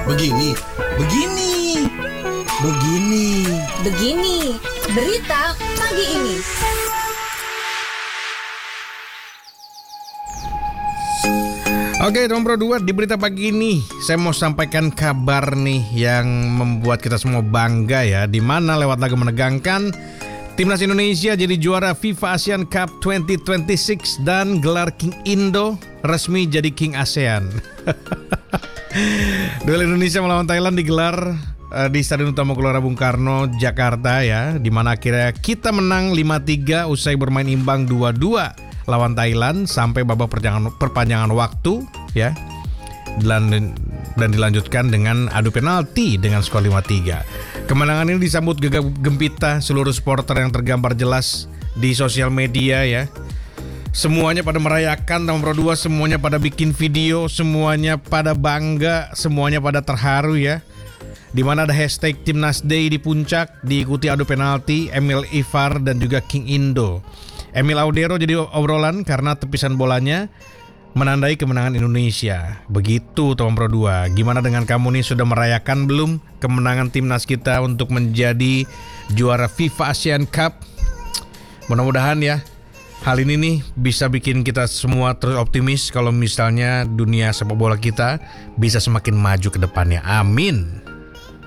Begini, begini, begini. Begini, berita pagi ini. Oke, nomor 2 di berita pagi ini saya mau sampaikan kabar nih yang membuat kita semua bangga ya, di mana lewat laga menegangkan Timnas Indonesia jadi juara FIFA Asian Cup 2026 dan gelar King Indo resmi jadi King ASEAN. Duel Indonesia melawan Thailand digelar di Stadion Utama Gelora Bung Karno, Jakarta ya, di mana akhirnya kita menang 5-3 usai bermain imbang 2-2 lawan Thailand sampai babak perpanjangan waktu ya. Dan dilanjutkan dengan adu penalti dengan skor 5-3. Kemenangan ini disambut gegap gempita seluruh supporter yang tergambar jelas di sosial media ya. Semuanya pada merayakan nomor 2, semuanya pada bikin video, semuanya pada bangga, semuanya pada terharu ya. Di mana ada hashtag Timnas Day di puncak, diikuti adu penalti Emil Ivar dan juga King Indo. Emil Audero jadi obrolan karena tepisan bolanya menandai kemenangan Indonesia. Begitu nomor 2. Gimana dengan kamu nih, sudah merayakan belum kemenangan timnas kita untuk menjadi juara FIFA Asian Cup? Mudah-mudahan ya hal ini nih bisa bikin kita semua terus optimis kalau misalnya dunia sepak bola kita bisa semakin maju ke depannya. Amin.